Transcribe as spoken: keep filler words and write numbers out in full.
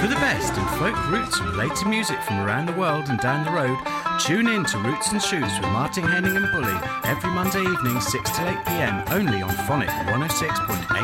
For the best in folk roots and related music from around the world and down the road, tune in to Roots and Shoots with Martin Henning and Bully every Monday evening six to eight p m only on Phonic one oh six point eight